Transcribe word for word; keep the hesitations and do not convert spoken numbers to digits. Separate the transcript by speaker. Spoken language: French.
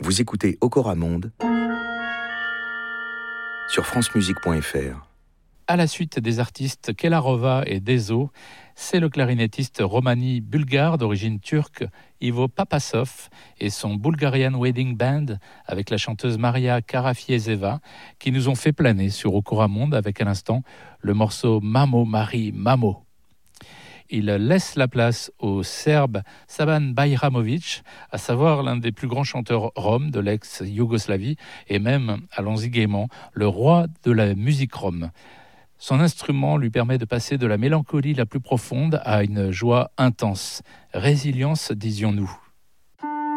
Speaker 1: Vous écoutez Okora Monde sur francemusique point f r.
Speaker 2: À la suite des artistes Kelarova et Dezo, c'est le clarinettiste romani bulgare d'origine turque Ivo Papasov et son Bulgarian Wedding Band avec la chanteuse Maria Karafiezeva qui nous ont fait planer sur Okora Monde avec à l'instant le morceau Mamo Mari Mamo. Il laisse la place au Serbe Saban Bajramovic, à savoir l'un des plus grands chanteurs roms de l'ex-Yougoslavie et même, allons-y gaiement, le roi de la musique rom. Son instrument lui permet de passer de la mélancolie la plus profonde à une joie intense. Résilience, disions-nous.